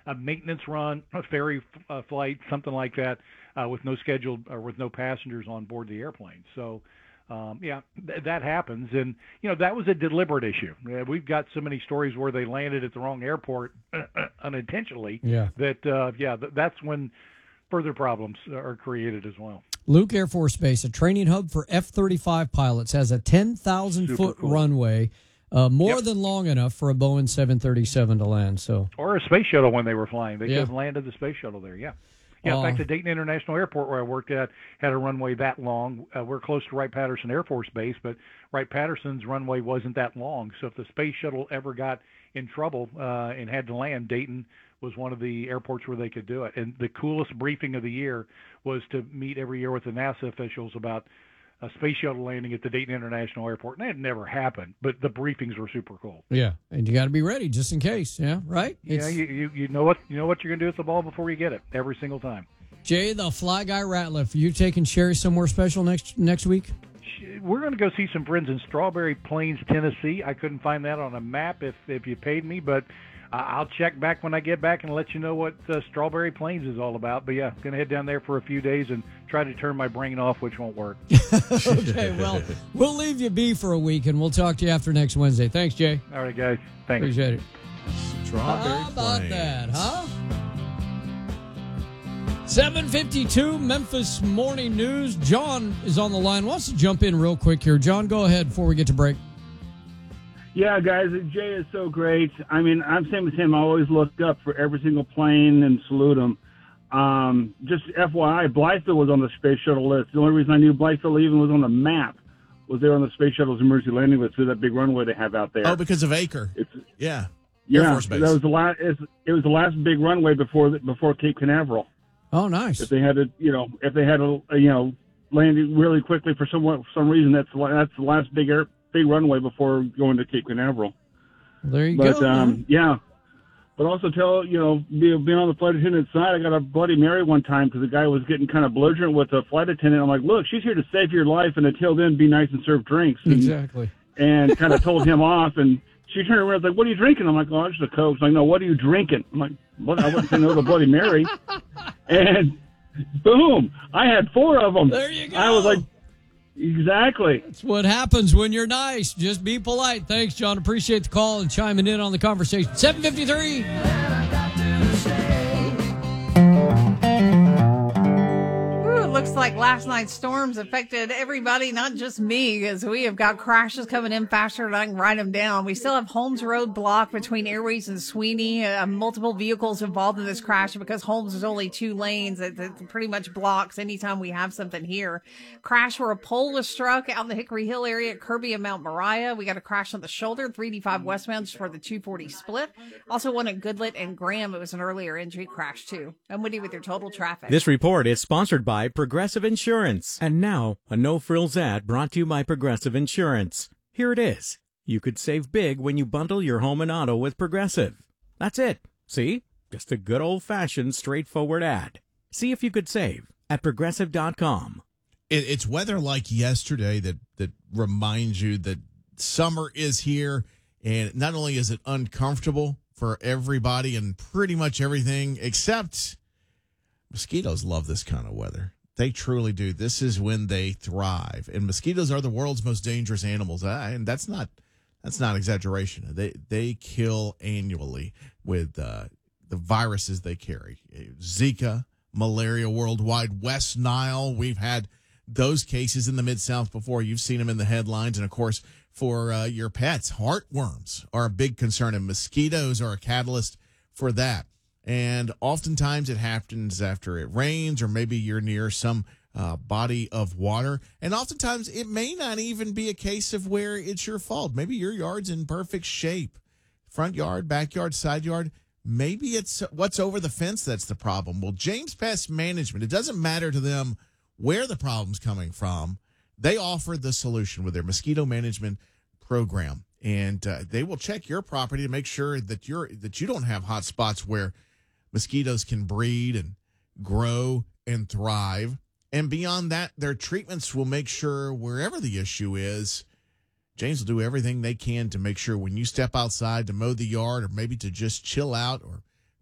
a maintenance run, a ferry flight, something like that, with no scheduled or with no passengers on board the airplane. So, that happens, and that was a deliberate issue. We've got so many stories where they landed at the wrong airport unintentionally. Yeah. That's when further problems are created as well. Luke Air Force Base, a training hub for F-35 pilots, has a 10,000-foot runway, more than long enough for a Boeing 737 to land. Or a space shuttle when they were flying. They could have landed the space shuttle there, Yeah, in fact, the Dayton International Airport where I worked at had a runway that long. We're close to Wright-Patterson Air Force Base, but Wright-Patterson's runway wasn't that long. So if the space shuttle ever got in trouble and had to land, Dayton was one of the airports where they could do it. And the coolest briefing of the year was to meet every year with the NASA officials about a space shuttle landing at the Dayton International Airport. And that had never happened, but the briefings were super cool. Yeah, and you got to be ready just in case. Yeah, right. You know what you're going to do with the ball before you get it every single time. Jay, the Fly Guy Ratliff, you taking Sherry somewhere special next week? We're going to go see some friends in Strawberry Plains, Tennessee. I couldn't find that on a map if you paid me, but I'll check back when I get back and let you know what Strawberry Plains is all about. But, yeah, going to head down there for a few days and try to turn my brain off, which won't work. Okay, well, we'll leave you be for a week, and we'll talk to you after next Wednesday. Thanks, Jay. All right, guys. Thanks. Appreciate it. Strawberry How about Plains. that, huh? 7:52 Memphis Morning News. John is on the line. Wants to jump in real quick here. John, go ahead before we get to break. Yeah, guys, Jay is so great. I mean, I'm same with him. I always look up for every single plane and salute them. Just FYI, Blytheville was on the space shuttle list. The only reason I knew Blytheville even was on the map was there on the space shuttle's emergency landing list through that big runway they have out there. Oh, because of Acre. Air Force Base. That was the last. It was the last big runway before Cape Canaveral. Oh, nice. If they had to, landed really quickly for some reason, that's the last big runway before going to Cape Canaveral. There you go. Yeah. But also being on the flight attendant's side, I got a Bloody Mary one time because the guy was getting kind of belligerent with the flight attendant. I'm like, look, she's here to save your life, and until then, be nice and serve drinks. Exactly. And kind of told him off, and she turned around and was like, what are you drinking? I'm like, oh, just a Coke. She's like, no, what are you drinking? I'm like, what? I wouldn't say no to Bloody Mary. And boom, I had 4 of them. There you go. I was like, exactly. That's what happens when you're nice. Just be polite. Thanks, John. Appreciate the call and chiming in on the conversation. 7:53. Looks like last night's storms affected everybody, not just me, as we have got crashes coming in faster than I can write them down. We still have Holmes Road blocked between Airways and Sweeney. Multiple vehicles involved in this crash because Holmes is only 2 lanes. It pretty much blocks anytime we have something here. Crash where a pole was struck out in the Hickory Hill area at Kirby and Mount Moriah. We got a crash on the shoulder, 385 westbound for the 240 split. Also one at Goodlet and Graham. It was an earlier injury crash too. I'm Woody with your total traffic. This report is sponsored by Progressive Insurance. And now, a no-frills ad brought to you by Progressive Insurance. Here it is. You could save big when you bundle your home and auto with Progressive. That's it. See? Just a good old-fashioned, straightforward ad. See if you could save at Progressive.com. It's weather like yesterday that reminds you that summer is here, and not only is it uncomfortable for everybody and pretty much everything, except mosquitoes love this kind of weather. They truly do. This is when they thrive, and mosquitoes are the world's most dangerous animals. And that's not exaggeration. They kill annually with the viruses they carry: Zika, malaria worldwide, West Nile. We've had those cases in the Mid-South before. You've seen them in the headlines, and of course, for your pets, heartworms are a big concern, and mosquitoes are a catalyst for that. And oftentimes it happens after it rains, or maybe you're near some body of water. And oftentimes it may not even be a case of where it's your fault. Maybe your yard's in perfect shape. Front yard, backyard, side yard. Maybe it's what's over the fence that's the problem. Well, James Pest Management, it doesn't matter to them where the problem's coming from. They offer the solution with their mosquito management program. And they will check your property to make sure that you don't have hot spots where mosquitoes can breed and grow and thrive. And beyond that, their treatments will make sure wherever the issue is, James will do everything they can to make sure when you step outside to mow the yard or maybe to just chill out or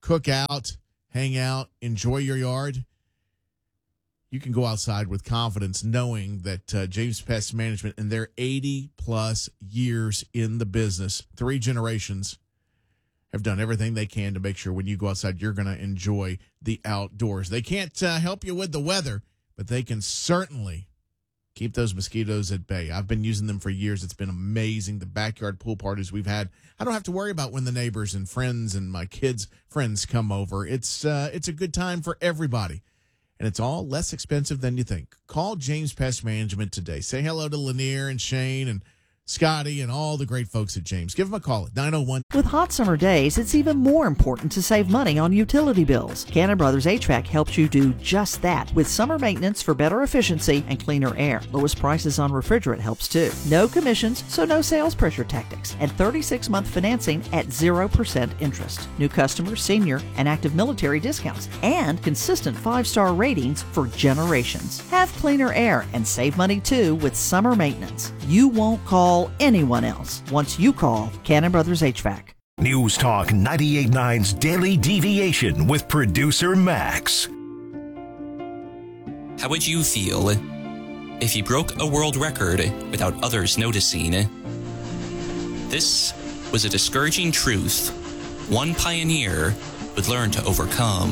cook out, hang out, enjoy your yard, you can go outside with confidence knowing that James Pest Management and their 80-plus years in the business, 3 generations, have done everything they can to make sure when you go outside, you're going to enjoy the outdoors. They can't help you with the weather, but they can certainly keep those mosquitoes at bay. I've been using them for years. It's been amazing. The backyard pool parties we've had, I don't have to worry about when the neighbors and friends and my kids' friends come over. It's a good time for everybody. And it's all less expensive than you think. Call James Pest Management today. Say hello to Lanier and Shane and Scotty and all the great folks at James. Give them a call at 901. With hot summer days, it's even more important to save money on utility bills. Cannon Brothers HVAC helps you do just that with summer maintenance for better efficiency and cleaner air. Lowest prices on refrigerant helps too. No commissions, so no sales pressure tactics. And 36-month financing at 0% interest. New customers, senior, and active military discounts. And consistent 5-star ratings for generations. Have cleaner air and save money too with summer maintenance. You won't call anyone else once you call Cannon Brothers HVAC. News Talk 98.9's Daily Deviation with producer Max. How would you feel if you broke a world record without others noticing? This was a discouraging truth one pioneer would learn to overcome.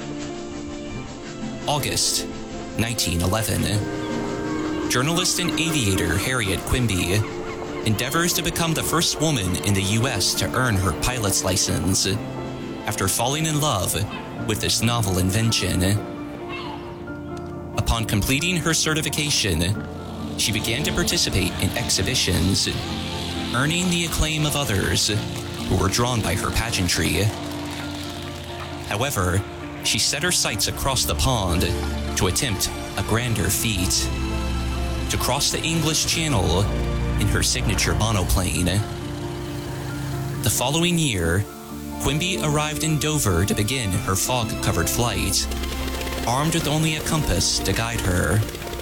August 1911. Journalist and aviator Harriet Quimby endeavors to become the first woman in the U.S. to earn her pilot's license after falling in love with this novel invention. Upon completing her certification, she began to participate in exhibitions, earning the acclaim of others who were drawn by her pageantry. However, she set her sights across the pond to attempt a grander feat: to cross the English Channel in her signature monoplane. The following year, Quimby arrived in Dover to begin her fog-covered flight, armed with only a compass to guide her.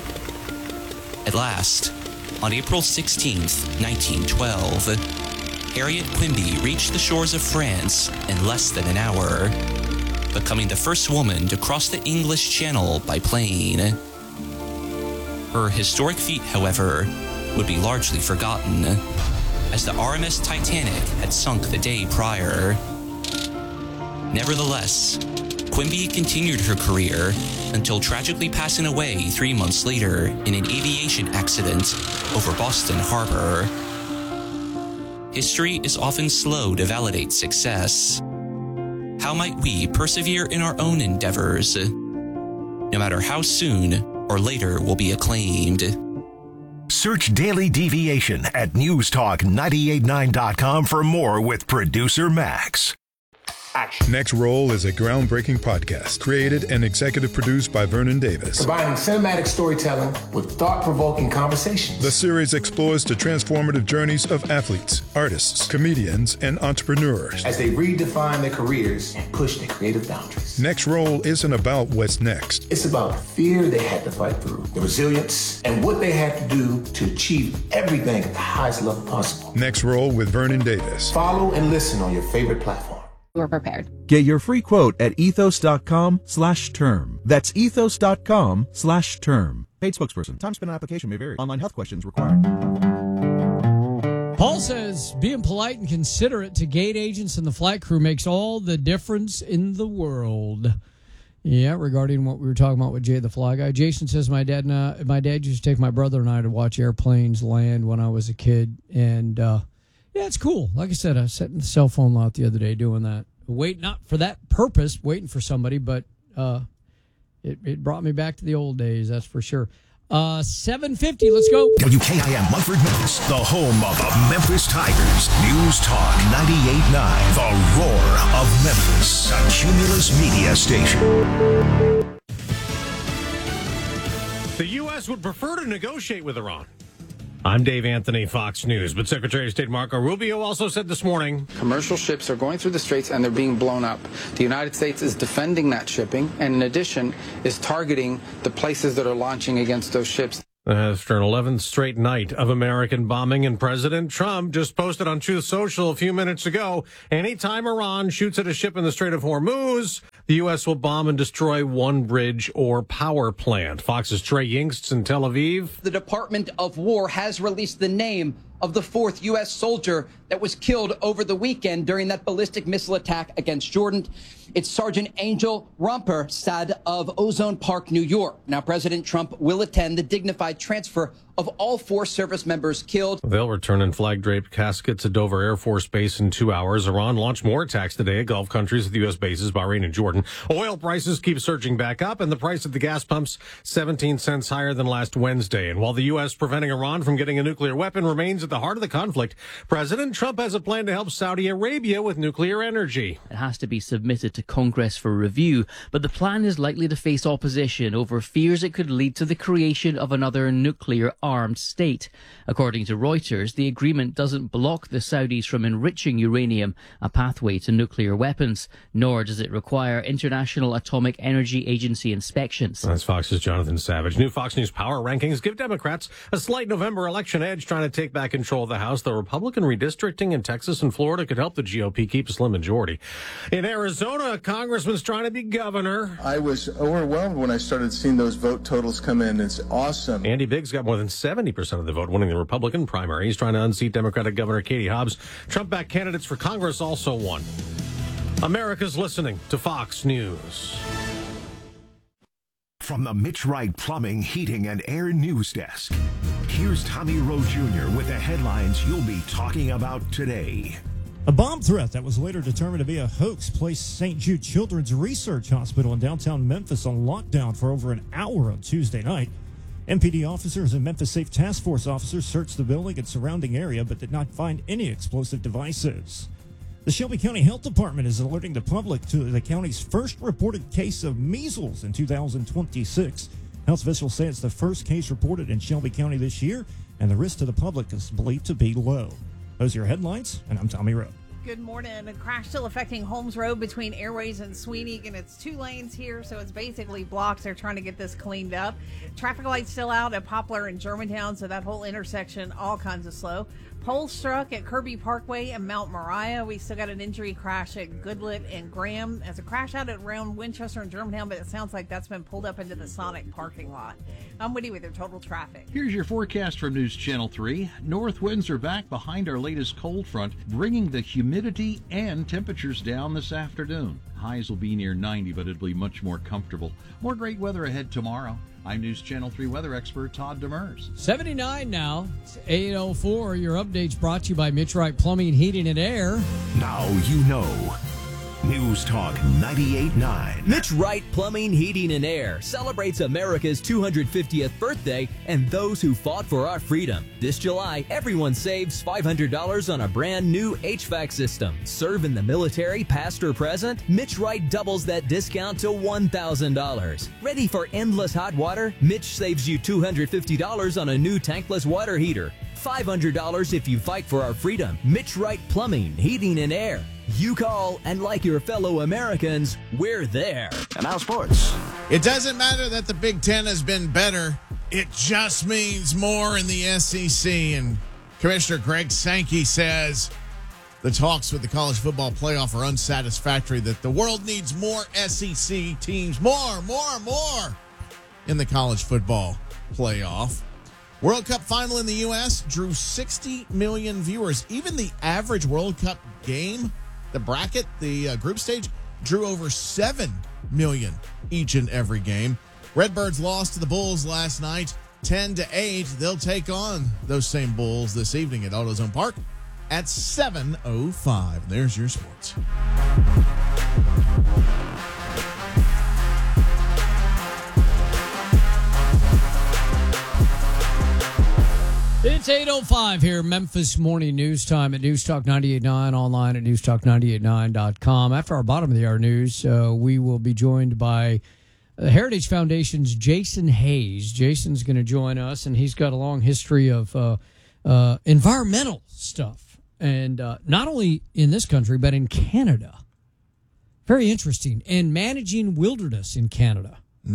At last, on April 16, 1912, Harriet Quimby reached the shores of France in less than an hour, becoming the first woman to cross the English Channel by plane. Her historic feat, however, would be largely forgotten, as the RMS Titanic had sunk the day prior. Nevertheless, Quimby continued her career until tragically passing away 3 months later in an aviation accident over Boston Harbor. History is often slow to validate success. How might we persevere in our own endeavors, no matter how soon or later we'll be acclaimed? Search Daily Deviation at newstalk989.com for more with producer Max. Action. Next Roll is a groundbreaking podcast created and executive produced by Vernon Davis. Combining cinematic storytelling with thought-provoking conversations. The series explores the transformative journeys of athletes, artists, comedians, and entrepreneurs as they redefine their careers and push their creative boundaries. Next Roll isn't about what's next. It's about the fear they had to fight through, the resilience, and what they had to do to achieve everything at the highest level possible. Next Roll with Vernon Davis. Follow and listen on your favorite platform. We're prepared. Get your free quote at ethos.com/term. That's ethos.com/term. Paid spokesperson. Time spent on application may vary. Online health questions required. Paul says being polite and considerate to gate agents and the flight crew makes all the difference in the world. Yeah, regarding what we were talking about with Jay the Fly Guy. Jason says my dad used to take my brother and I to watch airplanes land when I was a kid, and yeah, it's cool. Like I said, I sat in the cell phone lot the other day doing that. Not for that purpose, waiting for somebody, but it brought me back to the old days, that's for sure. 7:50, let's go. WKIM Munford, Memphis, the home of the Memphis Tigers. News Talk 98.9, the roar of Memphis, a Cumulus media station. The U.S. would prefer to negotiate with Iran. I'm Dave Anthony, Fox News. But Secretary of State Marco Rubio also said this morning, commercial ships are going through the straits and they're being blown up. The United States is defending that shipping and in addition is targeting the places that are launching against those ships. After an 11th straight night of American bombing, and President Trump just posted on Truth Social a few minutes ago, anytime Iran shoots at a ship in the Strait of Hormuz, the U.S. will bomb and destroy one bridge or power plant. Fox's Trey Yingst in Tel Aviv. The Department of War has released the name of the 4th U.S. soldier that was killed over the weekend during that ballistic missile attack against Jordan. It's Sergeant Angel Romper-Sad of Ozone Park, New York. Now, President Trump will attend the dignified transfer of all 4 service members killed. They'll return in flag-draped caskets at Dover Air Force Base in 2 hours. Iran launched more attacks today at Gulf countries with U.S. bases, Bahrain and Jordan. Oil prices keep surging back up, and the price at the gas pumps 17 cents higher than last Wednesday. And while the U.S. preventing Iran from getting a nuclear weapon remains at the heart of the conflict, President Trump has a plan to help Saudi Arabia with nuclear energy. It has to be submitted to Congress for review, but the plan is likely to face opposition over fears it could lead to the creation of another nuclear-armed state. According to Reuters, the agreement doesn't block the Saudis from enriching uranium, a pathway to nuclear weapons, nor does it require International Atomic Energy Agency inspections. That's Fox's Jonathan Savage. New Fox News power rankings give Democrats a slight November election edge, trying to take back control of the House. The Republican redistricting in Texas and Florida could help the GOP keep a slim majority. In Arizona, a congressman's trying to be governor. I was overwhelmed when I started seeing those vote totals come in. It's awesome. Andy Biggs got more than 70% of the vote, winning the Republican primary. He's trying to unseat Democratic Governor Katie Hobbs. Trump-backed candidates for Congress also won. America's listening to Fox News. From the Mitch Wright Plumbing, Heating, and Air News Desk, here's Tommy Rowe Jr. with the headlines you'll be talking about today. A bomb threat that was later determined to be a hoax placed St. Jude Children's Research Hospital in downtown Memphis on lockdown for over an hour on Tuesday night. MPD officers and Memphis Safe Task Force officers searched the building and surrounding area but did not find any explosive devices. The Shelby County Health Department is alerting the public to the county's first reported case of measles in 2026. Health officials say it's the first case reported in Shelby County this year, and the risk to the public is believed to be low. Those are your headlines, and I'm Tommy Rowe. Good morning. A crash still affecting Holmes Road between Airways and Sweeney, and it's 2 lanes here, so it's basically blocked. They're trying to get this cleaned up. Traffic lights still out at Poplar and Germantown, so that whole intersection all kinds of slow. Pole struck at Kirby Parkway and Mount Moriah. We still got an injury crash at Goodlet and Graham. There's a crash out at around Winchester and Germantown, but it sounds like that's been pulled up into the Sonic parking lot. I'm Woody with your total traffic. Here's your forecast from News Channel 3. North winds are back behind our latest cold front, bringing the humidity and temperatures down this afternoon. Highs will be near 90, but it'll be much more comfortable. More great weather ahead tomorrow. I'm News Channel 3 weather expert Todd Demers. 79 now. It's 8:04. Your update's brought to you by Mitch Wright Plumbing, Heating, and Air. Now you know. News Talk 98.9. Mitch Wright Plumbing, Heating, and Air celebrates America's 250th birthday and those who fought for our freedom. This July, everyone saves $500 on a brand new HVAC system. Serve in the military, past or present? Mitch Wright doubles that discount to $1,000. Ready for endless hot water? Mitch saves you $250 on a new tankless water heater. $500 if you fight for our freedom. Mitch Wright Plumbing, Heating, and Air. You call, and like your fellow Americans, we're there. And now sports. It doesn't matter that the Big Ten has been better. It just means more in the SEC. And Commissioner Greg Sankey says the talks with the college football playoff are unsatisfactory, that the world needs more SEC teams, more in the college football playoff. World Cup final in the U.S. drew 60 million viewers. Even the average World Cup game, the bracket, the group stage, drew over 7 million each and every game. Redbirds lost to the Bulls last night, 10-8. They'll take on those same Bulls this evening at AutoZone Park at 7:05. There's your sports. It's 8:05 here, Memphis Morning News Time at News Talk 98.9, online at newstalk989.com. After our bottom of the hour news, we will be joined by the Heritage Foundation's Jason Hayes. Jason's going to join us, and he's got a long history of environmental stuff, and not only in this country, but in Canada. Very interesting. And managing wilderness in Canada.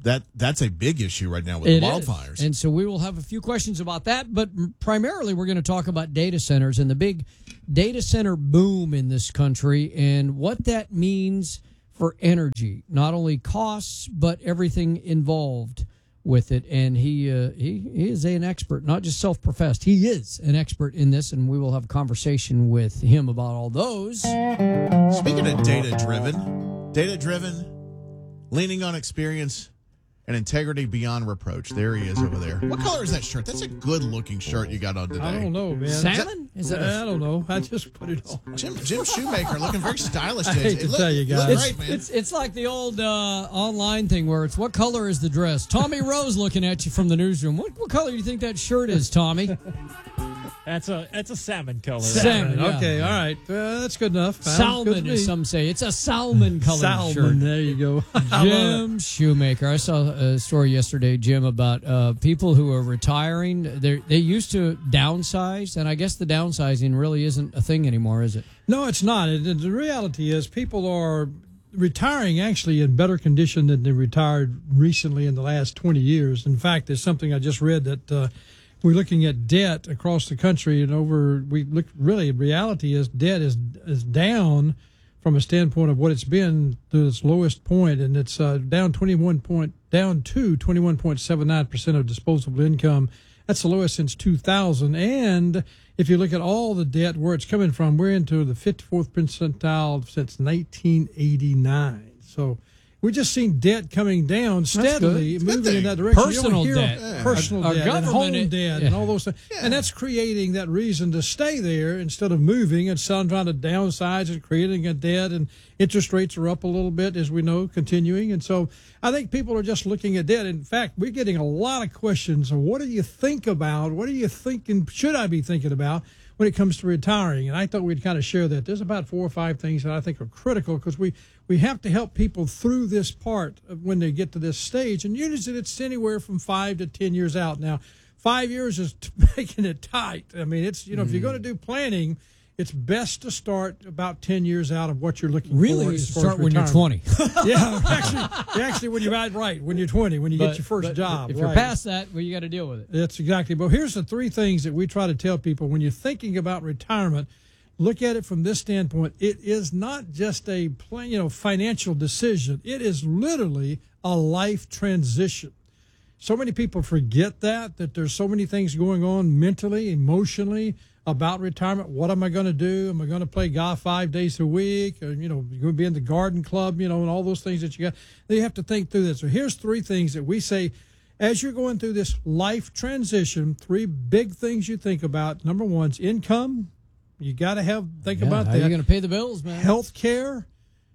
that's a big issue right now with the wildfires. And so we will have a few questions about that, but primarily we're going to talk about data centers and the big data center boom in this country and what that means for energy, not only costs, but everything involved with it. And he is an expert, not just self-professed. He is an expert in this, and we will have a conversation with him about all those. Speaking of data-driven, leaning on experience and integrity beyond reproach. There he is over there. What color is that shirt? That's a good-looking shirt you got on today. I don't know, man. Salmon? I don't know. I just put it on. Jim Shoemaker looking very stylish today. I hate to tell you guys. Great, man. It's like the old online thing where it's what color is the dress? Tommy Rose looking at you from the newsroom. What color do you think that shirt is, Tommy? That's a salmon color. Salmon. Yeah. Okay, all right. That's good enough. Salmon, as some say. It's a salmon colored shirt. There you go. Jim Shoemaker. I saw a story yesterday, Jim, about people who are retiring. They used to downsize, and I guess the downsizing really isn't a thing anymore, is it? No, it's not. The reality is people are retiring actually in better condition than they retired recently in the last 20 years. In fact, there's something I just read that we're looking at debt across the country, and reality is debt is down from a standpoint of what it's been to its lowest point, and it's down to 21.79% of disposable income. That's the lowest since 2000. And if you look at all the debt, where it's coming from, we're into the 54th percentile since 1989. So we're just seeing debt coming down steadily, moving in that direction. Personal debt. Personal debt, and home debt, and all those things. Yeah. And that's creating that reason to stay there instead of moving and trying to downsize and creating a debt. And interest rates are up a little bit, as we know, continuing. And so I think people are just looking at debt. In fact, we're getting a lot of questions of what do you think about? What are you thinking? Should I be thinking about when it comes to retiring? And I thought we'd kind of share that. There's about 4 or 5 things that I think are critical because we have to help people through this part of when they get to this stage. And usually it's anywhere from 5 to 10 years out. Now, 5 years is making it tight. I mean, it's, if you're going to do planning, it's best to start about 10 years out of what you're looking for. Really, start when you're 20. Yeah, actually, when you're when you're 20, when you get your first job. If you're past that, well, you got to deal with it. That's exactly. But here's the 3 things that we try to tell people when you're thinking about retirement. Look at it from this standpoint. It is not just a financial decision. It is literally a life transition. So many people forget that there's so many things going on mentally, emotionally about retirement. What am I going to do? Am I going to play golf 5 days a week? Or, you're going to be in the garden club, and all those things that you got. You have to think through that. So here's 3 things that we say as you're going through this life transition, 3 big things you think about. Number 1 is income. You got to think about that. How are you going to pay the bills, man? Health care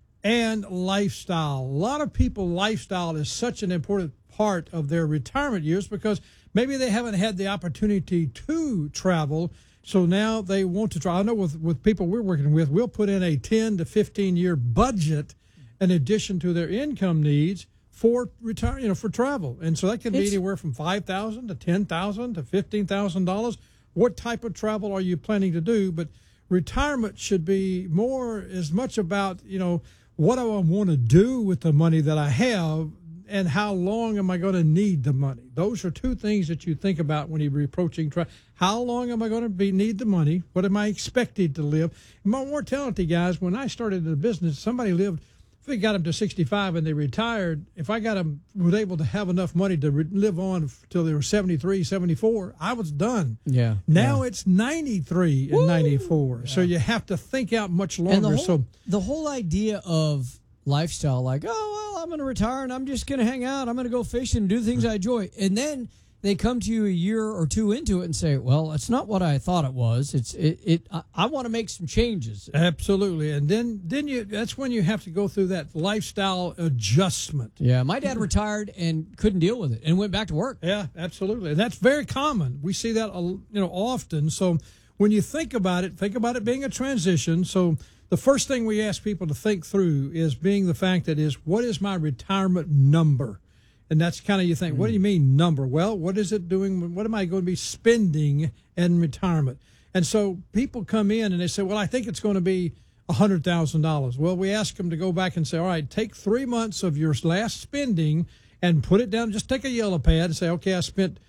and lifestyle. A lot of people, lifestyle is such an important part of their retirement years because maybe they haven't had the opportunity to travel, so now they want to travel. I know with people we're working with, we'll put in a 10 to 15-year budget in addition to their income needs for for travel. And so that can be anywhere from $5,000 to $10,000 to $15,000. What type of travel are you planning to do? But retirement should be as much about, what do I want to do with the money that I have and how long am I going to need the money? Those are 2 things that you think about when you're approaching travel. How long am I going to need the money? What am I expected to live? My mortality, guys, when I started in the business, somebody lived, if we got them to 65 and they retired, if I got them, was able to have enough money to live on till they were 73, 74, I was done. Yeah. Now it's 93 and 94. Yeah. So you have to think out much longer. And the whole idea of lifestyle, like, oh, well, I'm going to retire and I'm just going to hang out. I'm going to go fishing and do things I enjoy. And then they come to you a year or 2 into it and say, well, it's not what I thought it was. I want to make some changes. Absolutely. And then that's when you have to go through that lifestyle adjustment. Yeah. My dad retired and couldn't deal with it and went back to work. Yeah, absolutely. And that's very common. We see that, often. So when you think about it being a transition. So the first thing we ask people to think through is what is my retirement number? And that's kind of, you think, what do you mean number? Well, what is it doing? What am I going to be spending in retirement? And so people come in and they say, well, I think it's going to be $100,000. Well, we ask them to go back and say, all right, take 3 months of your last spending and put it down. Just take a yellow pad and say, okay, I spent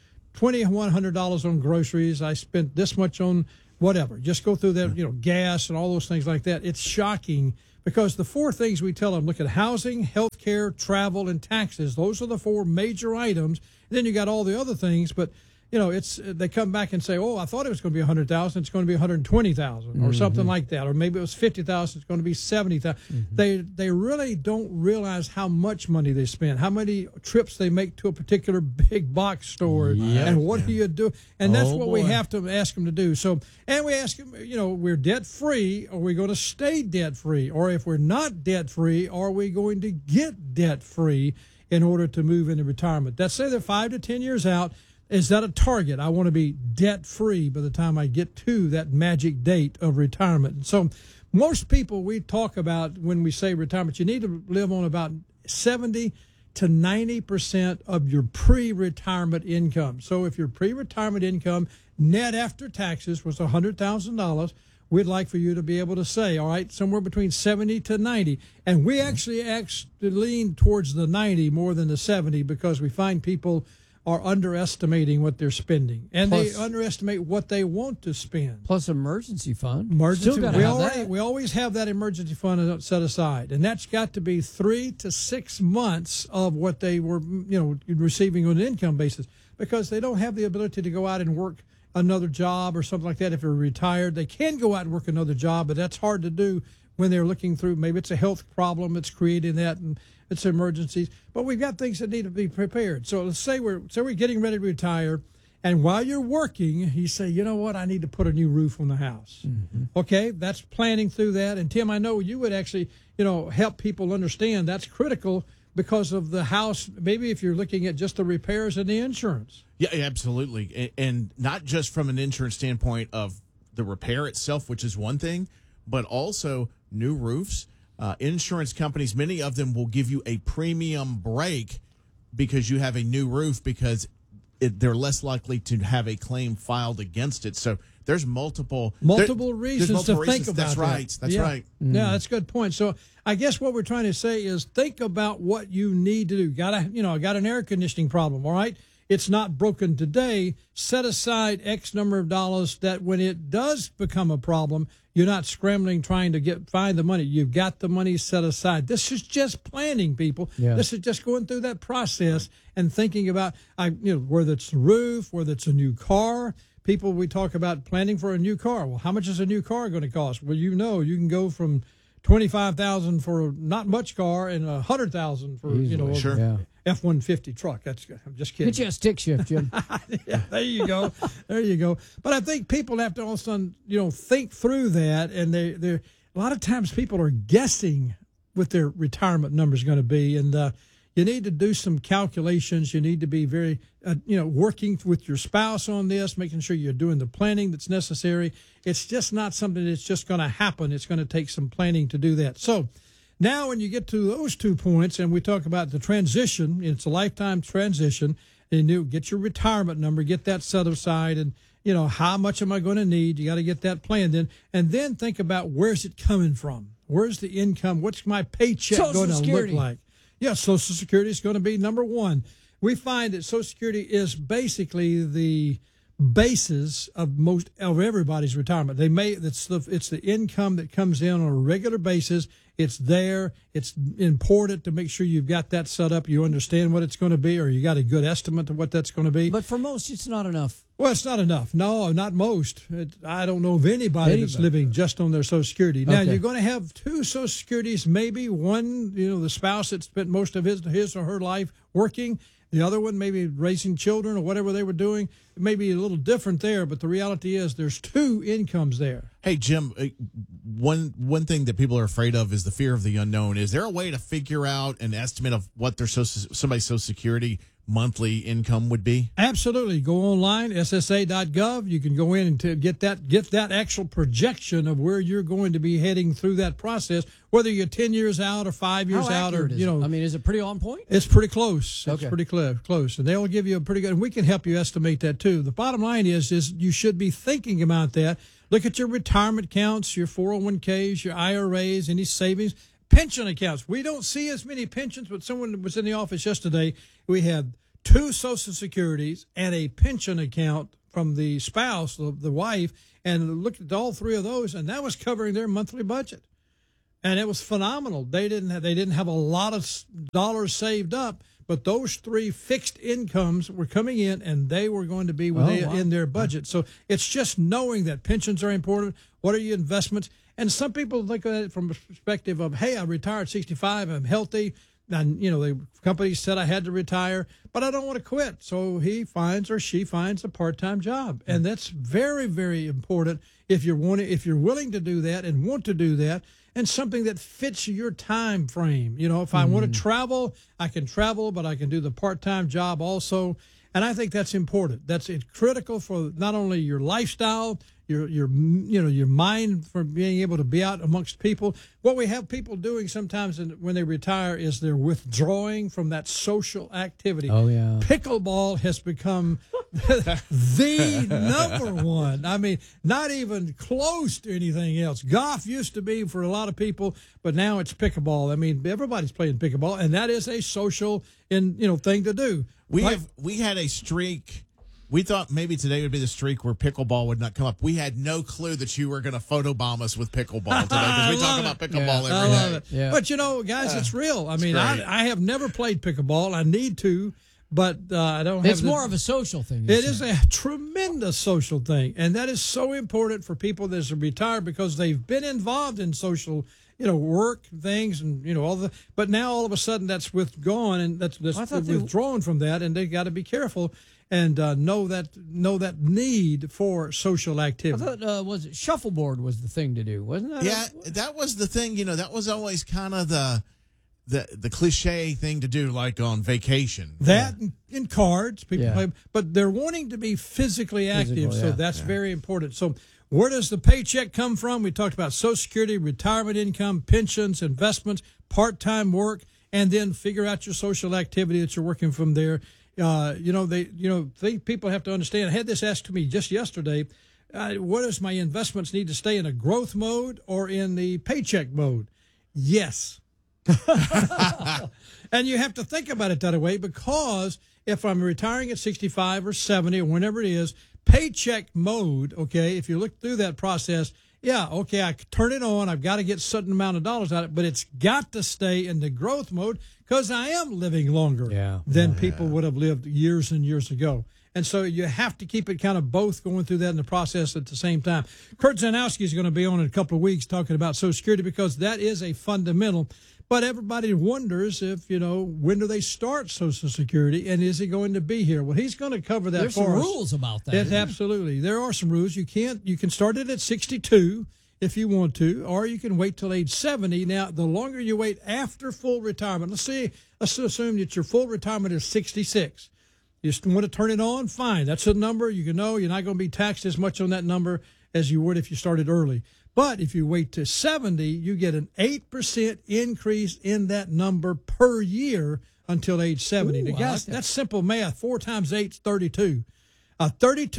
$2,100 on groceries. I spent this much on whatever. Just go through that, gas and all those things like that. It's shocking because the 4 things we tell them, look at housing, health care, travel, and taxes. Those are the 4 major items. And then you got all the other things, but they come back and say, oh, I thought it was going to be $100,000. It's going to be $120,000 or something like that. Or maybe it was $50,000. It's going to be $70,000. They really don't realize how much money they spend, how many trips they make to a particular big box store, and what do you do? And that's what we have to ask them to do. So, and we ask them, we're debt free. Are we going to stay debt free? Or if we're not debt free, are we going to get debt free in order to move into retirement? Let's say they're 5 to 10 years out. Is that a target? I want to be debt-free by the time I get to that magic date of retirement. And so most people we talk about when we say retirement, you need to live on about 70 to 90% of your pre-retirement income. So if your pre-retirement income net after taxes was $100,000, we'd like for you to be able to say, all right, somewhere between 70 to 90. And we actually lean towards the 90 more than the 70 because we find people are underestimating what they're spending, and they underestimate what they want to spend. Plus emergency fund. We always have that emergency fund set aside, and that's got to be 3 to 6 months of what they were, receiving on an income basis, because they don't have the ability to go out and work another job or something like that. If they're retired, they can go out and work another job, but that's hard to do when they're looking through. Maybe it's a health problem that's creating that, and it's emergencies. But we've got things that need to be prepared. So let's say we're getting ready to retire, and while you're working, you say, you know what, I need to put a new roof on the house. Okay, that's planning through that. And Tim, I know you would actually, help people understand that's critical because of the house. Maybe if you're looking at just the repairs and the insurance. Yeah, absolutely. And not just from an insurance standpoint of the repair itself, which is one thing, but also new roofs. Insurance companies, many of them will give you a premium break because you have a new roof because they're less likely to have a claim filed against it. So there's multiple reasons to think about that. That's right. Yeah, that's a good point. So I guess what we're trying to say is think about what you need to do. I got an air conditioning problem, all right? It's not broken today. Set aside X number of dollars that when it does become a problem, you're not scrambling trying to find the money. You've got the money set aside. This is just planning, people. Yeah. This is just going through that process and thinking about, whether it's the roof, whether it's a new car. People, we talk about planning for a new car. Well, how much is a new car going to cost? Well, you can go from $25,000 for not much car and $100,000 for Sure. F-150 truck. I'm just kidding. Get you a stick shift, Jim. Yeah, there you go. There you go. But I think people have to all of a sudden, think through that, and they're a lot of times people are guessing what their retirement number is going to be, and you need to do some calculations. You need to be very, working with your spouse on this, making sure you're doing the planning that's necessary. It's just not something that's just going to happen. It's going to take some planning to do that. So now when you get to those 2 points and we talk about the transition, it's a lifetime transition, and you get your retirement number, get that set aside, and, how much am I going to need? You got to get that planned in, and then think about where's it coming from? Where's the income? What's my paycheck going to look like? Yeah, Social Security is going to be number one. We find that Social Security is basically the basis of everybody's retirement. It's the income that comes in on a regular basis. It's there. It's important to make sure you've got that set up. You understand what it's going to be, or you got a good estimate of what that's going to be. But for most, it's not enough. Well, it's not enough. No, not most. I don't know of anybody that's living just on their Social Security. Now, you're going to have 2 Social Securities, maybe one, the spouse that spent most of his or her life working. The other one, maybe raising children or whatever they were doing. It may be a little different there, but the reality is there's 2 incomes there. Hey, Jim, one thing that people are afraid of is the fear of the unknown. Is there a way to figure out an estimate of what somebody's Social Security monthly income would be? Absolutely. Go online, ssa.gov. You can go in and get that actual projection of where you're going to be heading through that process, whether you're 10 years out or 5 years out, or is it pretty on point? It's pretty close. It's pretty close, and they'll give you a pretty good. And we can help you estimate that too. The bottom line is you should be thinking about that. Look at your retirement accounts, your 401ks, your IRAs, any savings. pension accounts. We don't see as many pensions, but someone was in the office yesterday. We had 2 Social Securities and a pension account from the spouse, the wife, and looked at all 3 of those, and that was covering their monthly budget. And it was phenomenal. They didn't have a lot of dollars saved up, but those 3 fixed incomes were coming in, and they were going to be in their budget. So it's just knowing that pensions are important. What are your investments? And some people look at it from a perspective of, hey, I retired at 65, I'm healthy, and the company said I had to retire, but I don't want to quit. So he finds or she finds a part-time job, and that's very, very important if you're willing to do that and want to do that. And something that fits your time frame. If I want to travel, I can travel, but I can do the part-time job also. And I think that's important. It's critical for not only your lifestyle, your mind, for being able to be out amongst people. What we have people doing sometimes when they retire is they're withdrawing from that social activity. Oh, yeah. Pickleball has become the number one. I mean, not even close to anything else. Golf used to be for a lot of people, but now it's pickleball. I mean, everybody's playing pickleball, and that is a social thing to do. We had a streak. We thought maybe today would be the streak where pickleball would not come up. We had no clue that you were going to photobomb us with pickleball today because we talk about pickleball every day. Yeah. But, guys, it's real. I mean, I have never played pickleball. I need to, but I don't have It's more of a social thing. It is a tremendous social thing, and that is so important for people that are retired because they've been involved in social work things and all the. But now all of a sudden that's withdrawn, and that's withdrawn from that, and they got to be careful and know that need for social activity. I thought was it shuffleboard was the thing to do, wasn't that? Yeah, that was the thing. That was always kind of the cliche thing to do, like on vacation. That in cards, people play, but they're wanting to be physically active, so that's very important. So. Where does the paycheck come from? We talked about Social Security, retirement income, pensions, investments, part-time work, and then figure out your social activity that you're working from there. People have to understand. I had this asked to me just yesterday. What does my investments need to stay in a growth mode or in the paycheck mode? Yes. And you have to think about it that way because if I'm retiring at 65 or 70 or whenever it is, paycheck mode, okay, if you look through that process, I turn it on. I've got to get a certain amount of dollars out of it, but it's got to stay in the growth mode because I am living longer than people would have lived years and years ago. And so you have to keep it kind of both going through that in the process at the same time. Kurt Zanowski is going to be on in a couple of weeks talking about Social Security because that is a fundamental. But everybody wonders if, when do they start Social Security and is it going to be here? Well, he's going to cover that for us. There's some rules about that. Yes, absolutely. There are some rules. You can start it at 62 if you want to, or you can wait till age 70. Now, the longer you wait after full retirement, let's assume that your full retirement is 66. You want to turn it on? Fine. That's a number. You're not going to be taxed as much on that number as you would if you started early. But if you wait to 70, you get an 8% increase in that number per year until age 70. Now, guys, that's simple math. 4 times 8 is 32. A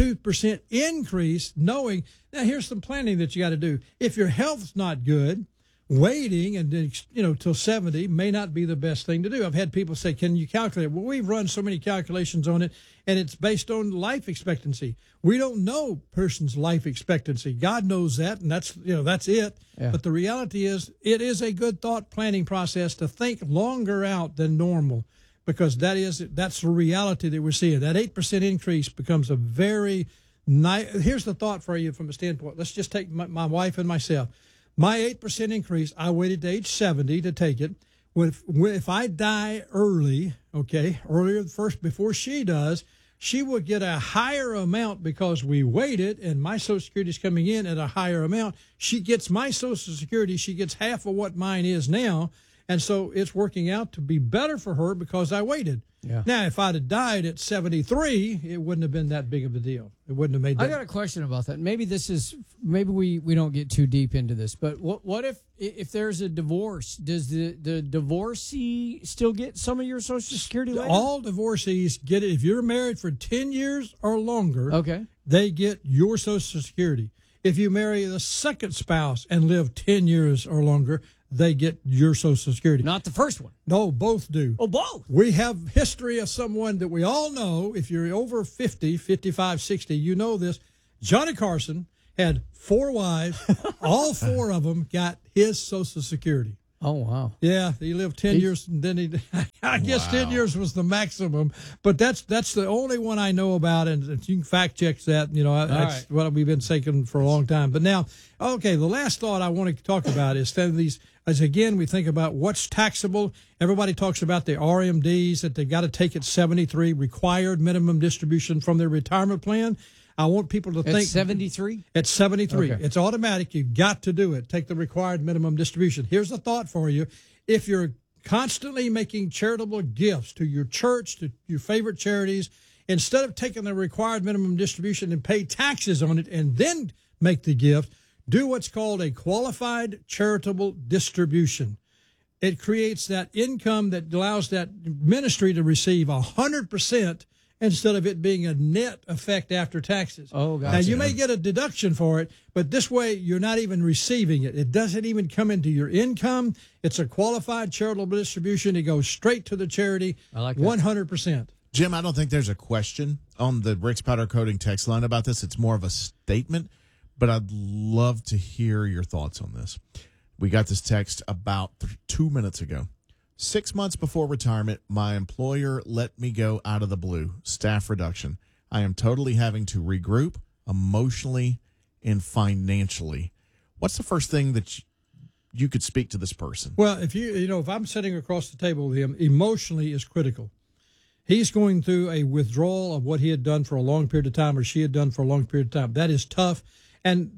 32% increase knowing. Now, here's some planning that you got to do. If your health's not good, waiting and till 70 may not be the best thing to do. I've had people say, can you calculate? Well, we've run so many calculations on it, and it's based on life expectancy. We don't know person's life expectancy. God knows that, and that's it. Yeah. But the reality is it is a good thought planning process to think longer out than normal because that's the reality that we're seeing. That 8% increase becomes a very nice. Here's the thought for you from a standpoint. Let's just take my wife and myself. My 8% increase, I waited to age 70 to take it. If I die early, earlier first before she does, she will get a higher amount because we waited, and my Social Security is coming in at a higher amount. She gets my Social Security. She gets half of what mine is now, and so it's working out to be better for her because I waited. Yeah. Now, if I'd have died at 73, it wouldn't have been that big of a deal. It wouldn't have made that. I got a question about that. Maybe we don't get too deep into this, but what if there's a divorce? Does the divorcee still get some of your Social Security later? All divorcees get it. If you're married for 10 years or longer, they get your Social Security. If you marry the second spouse and live 10 years or longer, they get your Social Security. Not the first one. No, both do. Oh, both. We have history of someone that we all know. If you're over 50, 55, 60, you know this. Johnny Carson had 4 wives. All 4 of them got his Social Security. Oh, wow. Yeah, he lived 10 years, and then I guess 10 years was the maximum. But that's the only one I know about, and you can fact check that. That's what we've been saying for a long time. But now, okay, the last thought I want to talk about is again, we think about what's taxable. Everybody talks about the RMDs, that they got to take at 73, required minimum distribution from their retirement plan. I want people to think. At 73? At 73. Okay. It's automatic. You've got to do it. Take the required minimum distribution. Here's a thought for you. If you're constantly making charitable gifts to your church, to your favorite charities, instead of taking the required minimum distribution and pay taxes on it and then make the gift, do what's called a qualified charitable distribution. It creates that income that allows that ministry to receive 100% instead of it being a net effect after taxes. Oh, gotcha. Now, you may get a deduction for it, but this way you're not even receiving it. It doesn't even come into your income. It's a qualified charitable distribution. It goes straight to the charity. I like that. 100%. Jim, I don't think there's a question on the Rick's Powder Coating text line about this. It's more of a statement, but I'd love to hear your thoughts on this. We got this text about 2 minutes ago. 6 months before retirement, my employer let me go out of the blue. Staff reduction. I am totally having to regroup emotionally and financially. What's the first thing that you could speak to this person? Well, if I'm sitting across the table with him, emotionally is critical. He's going through a withdrawal of what he had done for a long period of time, or she had done for a long period of time. That is tough, and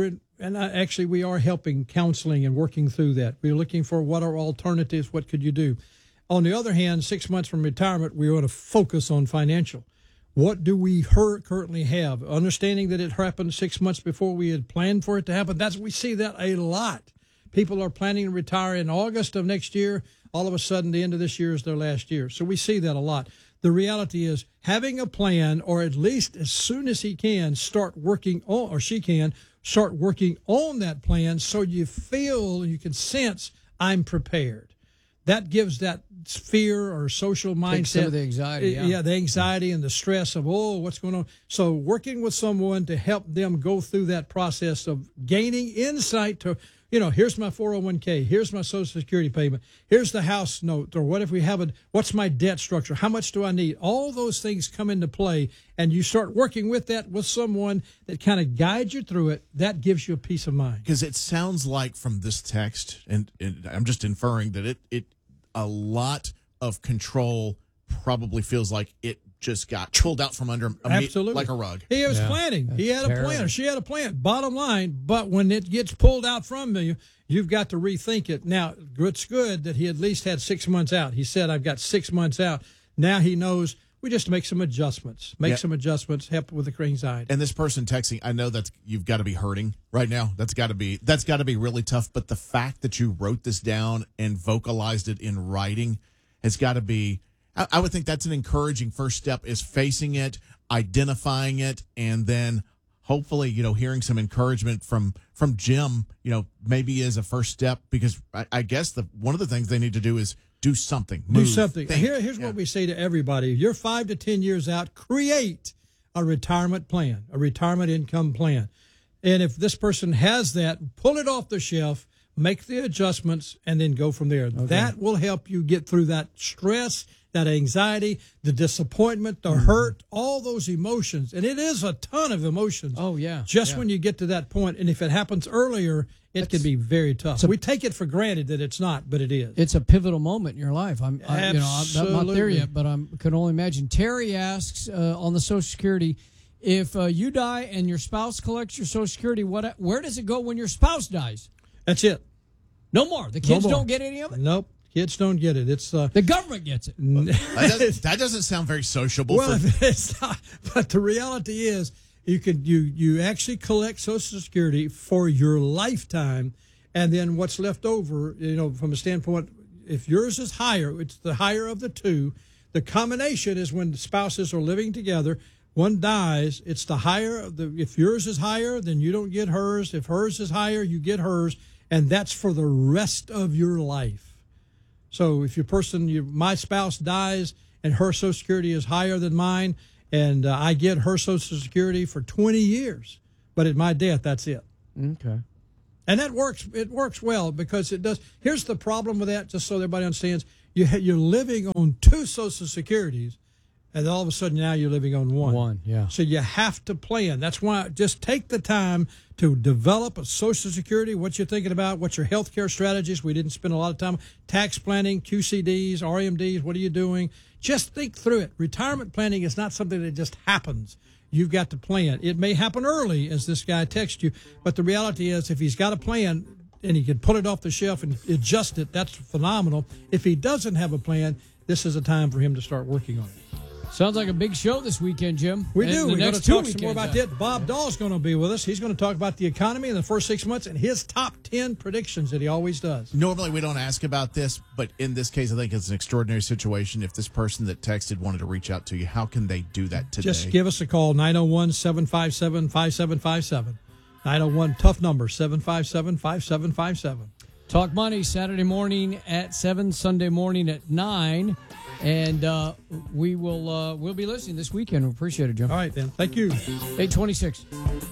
we are helping counseling and working through that. We're looking for what are alternatives, what could you do? On the other hand, 6 months from retirement, we want to focus on financial. What do we currently have? Understanding that it happened 6 months before we had planned for it to happen. We see that a lot. People are planning to retire in August of next year. All of a sudden, the end of this year is their last year. So we see that a lot. The reality is having a plan, or at least as soon as he can, start working on, or she can, start working on that plan so you feel, you can sense, I'm prepared. That gives that fear or social mindset. Takes some of the anxiety. Yeah, the anxiety and the stress of, what's going on? So working with someone to help them go through that process of gaining insight to, here's my 401k, here's my Social Security payment, here's the house note, or what if we have what's my debt structure, how much do I need? All those things come into play, and you start working with that with someone that kind of guides you through it. That gives you a peace of mind. Because it sounds like from this text, and I'm just inferring that it a lot of control probably feels like it just got pulled out from under Absolutely. Like a rug. He was planning. He had a plan, or she had a plan. Bottom line, but when it gets pulled out from you, you've got to rethink it. Now, it's good that he at least had 6 months out. He said, I've got 6 months out. Now he knows we just make some adjustments. Some adjustments, help with the anxiety. And this person texting, I know that you've got to be hurting right now. That's got to be really tough. But the fact that you wrote this down and vocalized it in writing has got to be, I would think that's an encouraging first step, is facing it, identifying it, and then hopefully, hearing some encouragement from Jim, maybe as a first step, because I guess one of the things they need to do is do something. Move, do something. think. Here's what we say to everybody. You're 5 to 10 years out, create a retirement plan, a retirement income plan. And if this person has that, pull it off the shelf, make the adjustments, and then go from there. Okay. That will help you get through that stress, that anxiety, the disappointment, the hurt, all those emotions. And it is a ton of emotions. Oh, yeah. Just when you get to that point. And if it happens earlier, it can be very tough. We take it for granted that it's not, but it is. It's a pivotal moment in your life. I'm not there yet, but I can only imagine. Terry asks on the Social Security, if you die and your spouse collects your Social Security, where does it go when your spouse dies? That's it. No more. The kids don't get any of it? Nope. Kids don't get it. It's the government gets it. That doesn't sound very sociable. Well, it's not. But the reality is, you actually collect Social Security for your lifetime, and then what's left over, from a standpoint, if yours is higher, it's the higher of the two. The combination is when the spouses are living together. One dies, it's the higher of the. If yours is higher, then you don't get hers. If hers is higher, you get hers. and that's for the rest of your life. So if my spouse dies and her Social Security is higher than mine, and I get her Social Security for 20 years, but at my death, that's it. Okay. And that works. It works well because it does. Here's the problem with that, just so everybody understands. You're living on 2 Social Securities, and all of a sudden now you're living on one. One, yeah. So you have to plan. That's why just take the time to develop a Social Security, what you're thinking about, what's your health care strategies. We didn't spend a lot of time. Tax planning, QCDs, RMDs, what are you doing? Just think through it. Retirement planning is not something that just happens. You've got to plan. It may happen early, as this guy texts you, but the reality is if he's got a plan and he can pull it off the shelf and adjust it, that's phenomenal. If he doesn't have a plan, this is a time for him to start working on it. Sounds like a big show this weekend, Jim. We do. We're going to talk some more about that. that. Bob Dahl's going to be with us. He's going to talk about the economy in the first 6 months and his top 10 predictions that he always does. Normally we don't ask about this, but in this case, I think it's an extraordinary situation. If this person that texted wanted to reach out to you, how can they do that today? Just give us a call, 901-757-5757. 901, tough number, 757-5757. Talk Money, Saturday morning at 7, Sunday morning at 9. And we'll be listening this weekend. We appreciate it, Jim. All right, then. Thank you. 826.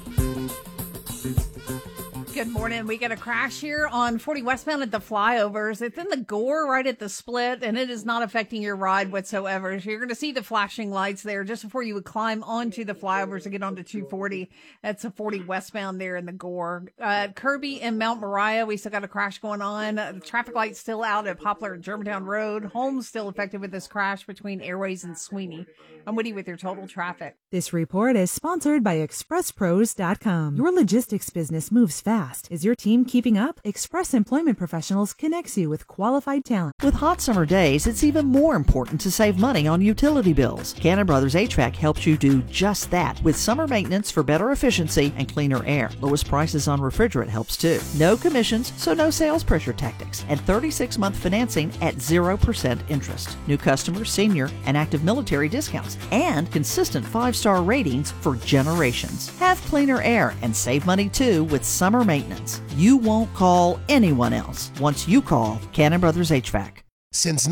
Good morning. We get a crash here on 40 westbound at the flyovers. It's in the Gore right at the split, and it is not affecting your ride whatsoever. So you're going to see the flashing lights there just before you would climb onto the flyovers to get onto 240. That's a 40 westbound there in the Gore. Kirby and Mount Moriah, we still got a crash going on. The traffic light's still out at Poplar and Germantown Road. Holmes still affected with this crash between Airways and Sweeney. I'm Woody with your total traffic. This report is sponsored by ExpressPros.com. Your logistics business moves fast. Is your team keeping up? Express Employment Professionals connects you with qualified talent. With hot summer days, it's even more important to save money on utility bills. Cannon Brothers HVAC helps you do just that with summer maintenance for better efficiency and cleaner air. Lowest prices on refrigerant helps too. No commissions, so no sales pressure tactics. And 36-month financing at 0% interest. New customers, senior, and active military discounts. And consistent 5-star ratings for generations. Have cleaner air and save money too with summer maintenance. You won't call anyone else once you call Cannon Brothers HVAC. Since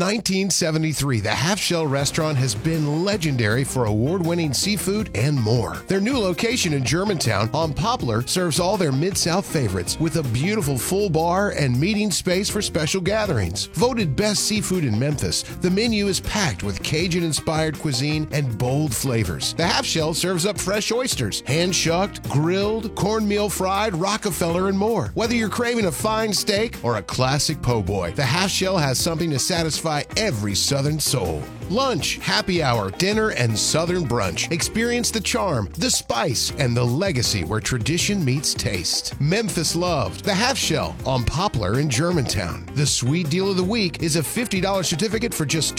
1973, the Half Shell Restaurant has been legendary for award-winning seafood and more. Their new location in Germantown on Poplar serves all their Mid-South favorites with a beautiful full bar and meeting space for special gatherings. Voted best seafood in Memphis, the menu is packed with Cajun-inspired cuisine and bold flavors. The Half Shell serves up fresh oysters, hand-shucked, grilled, cornmeal fried, Rockefeller, and more. Whether you're craving a fine steak or a classic po' boy, the Half Shell has something to satisfy every Southern soul. Lunch, happy hour, dinner, and Southern brunch. Experience the charm, the spice, and the legacy where tradition meets taste. Memphis loved the Half Shell on Poplar in Germantown. The sweet deal of the week is a $50 certificate for just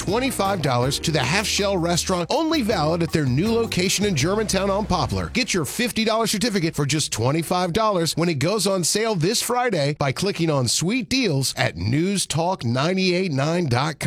$25 to the Half Shell Restaurant, only valid at their new location in Germantown on Poplar. Get your $50 certificate for just $25 when it goes on sale this Friday by clicking on Sweet Deals at newstalk989.com.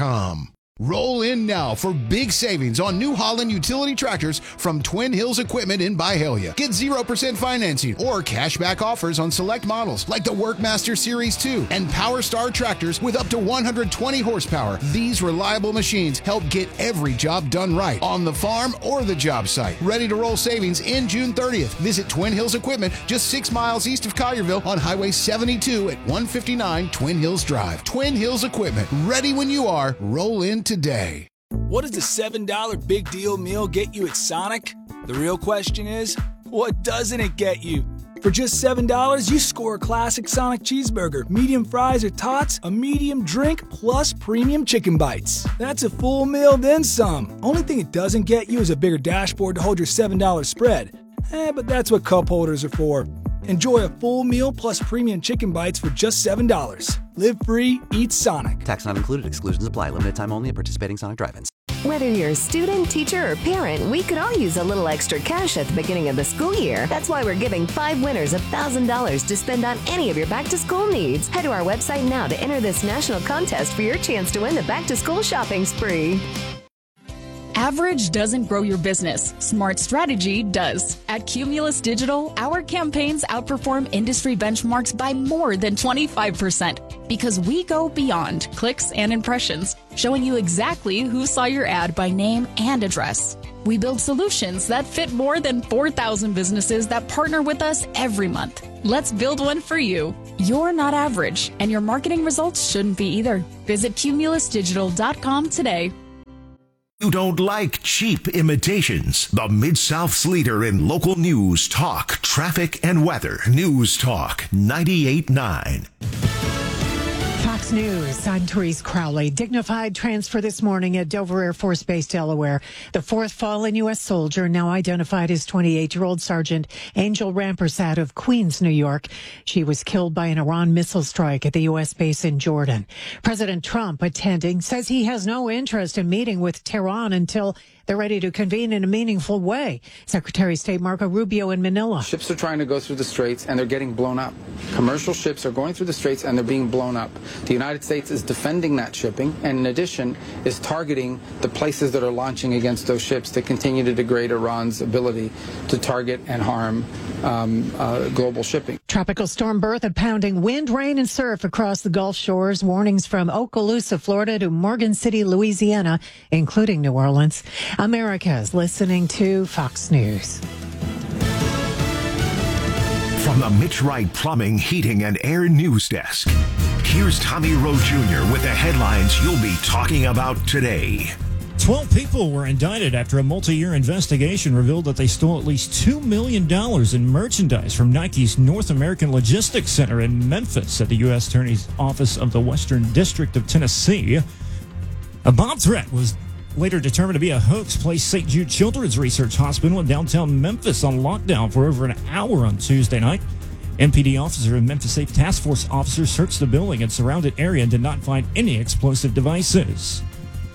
Roll in now for big savings on New Holland utility tractors from Twin Hills Equipment in Byhalia. Get 0% financing or cashback offers on select models like the Workmaster Series 2 and Power Star tractors with up to 120 horsepower. These reliable machines help get every job done right on the farm or the job site. Ready to roll savings in June 30th. Visit Twin Hills Equipment just 6 miles east of Collierville on Highway 72 at 159 Twin Hills Drive. Twin Hills Equipment, ready when you are. Roll in today. What does the $7 Big Deal Meal get you at Sonic? The real question is, what doesn't it get you? For just $7, you score a classic Sonic cheeseburger, medium fries or tots, a medium drink, plus premium chicken bites. That's a full meal, then some. Only thing it doesn't get you is a bigger dashboard to hold your $7 spread. But that's what cup holders are for. Enjoy a full meal plus premium chicken bites for just $7. Live free, eat Sonic. Tax not included. Exclusions apply. Limited time only at participating Sonic drive-ins. Whether you're a student, teacher, or parent, we could all use a little extra cash at the beginning of the school year. That's why we're giving 5 winners $1,000 to spend on any of your back-to-school needs. Head to our website now to enter this national contest for your chance to win the back-to-school shopping spree. Average doesn't grow your business. Smart strategy does. At Cumulus Digital, our campaigns outperform industry benchmarks by more than 25% because we go beyond clicks and impressions, showing you exactly who saw your ad by name and address. We build solutions that fit more than 4,000 businesses that partner with us every month. Let's build one for you. You're not average, and your marketing results shouldn't be either. Visit cumulusdigital.com today. You don't like cheap imitations. The Mid-South's leader in local news, talk, traffic, and weather. News Talk 98.9. Fox News, I'm Therese Crowley. Dignified transfer this morning at Dover Air Force Base, Delaware. The fourth fallen U.S. soldier, now identified as 28-year-old Sergeant Angel Rampersad of Queens, New York. She was killed by an Iran missile strike at the U.S. base in Jordan. President Trump, attending, says he has no interest in meeting with Tehran until they're ready to convene in a meaningful way. Secretary of State Marco Rubio in Manila. Ships are trying to go through the straits and they're getting blown up. Commercial ships are going through the straits and they're being blown up. The United States is defending that shipping and in addition is targeting the places that are launching against those ships to continue to degrade Iran's ability to target and harm global shipping. Tropical storm Bertha pounding wind, rain, and surf across the Gulf shores. Warnings from Okaloosa, Florida to Morgan City, Louisiana, including New Orleans. America's listening to Fox News. From the Mitch Wright Plumbing, Heating, and Air News Desk, here's Tommy Rowe Jr. with the headlines you'll be talking about today. 12 people were indicted after a multi-year investigation revealed that they stole at least $2 million in merchandise from Nike's North American Logistics Center in Memphis at the U.S. Attorney's Office of the Western District of Tennessee. A bomb threat was later determined to be a hoax, placed St. Jude Children's Research Hospital in downtown Memphis on lockdown for over an hour on Tuesday night. MPD officer and Memphis Safe Task Force officers searched the building and surrounded area and did not find any explosive devices.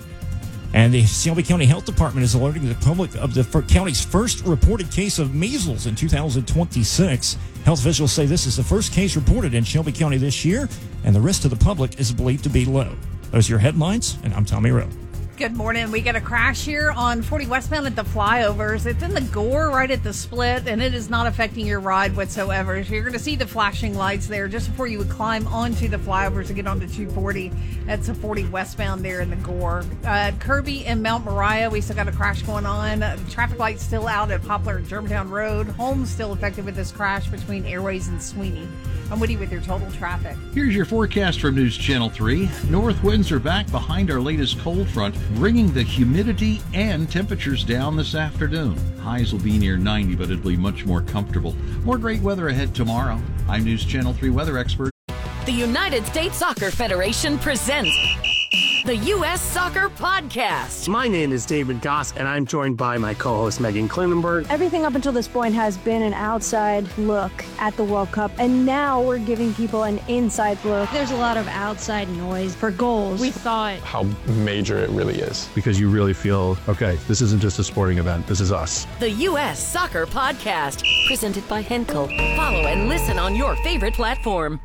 And the Shelby County Health Department is alerting the public of the county's first reported case of measles in 2026. Health officials say this is the first case reported in Shelby County this year, and the rest of the public is believed to be low. Those are your headlines, and I'm Tommy Rowe. Good morning. We got a crash here on 40 westbound at the flyovers. It's in the Gore right at the split, and it is not affecting your ride whatsoever. So you're going to see the flashing lights there just before you would climb onto the flyovers to get onto 240. That's a 40 westbound there in the Gore. Kirby and Mount Moriah, we still got a crash going on. Traffic lights still out at Poplar and Germantown Road. Homes still affected with this crash between Airways and Sweeney. I'm Woody with your total traffic. Here's your forecast from News Channel 3. North winds are back behind our latest cold front, bringing the humidity and temperatures down this afternoon. Highs will be near 90, but it'll be much more comfortable. More great weather ahead tomorrow. I'm News Channel 3 weather expert. The United States Soccer Federation presents the U.S. Soccer Podcast. My name is David Goss, and I'm joined by my co-host Megan Klinenberg. Everything up until this point has been an outside look at the World Cup, and now we're giving people an inside look. There's a lot of outside noise for goals. We thought how major it really is, because you really feel, okay, this isn't just a sporting event, this is us. The U.S. Soccer Podcast, presented by Henkel. Follow and listen on your favorite platform.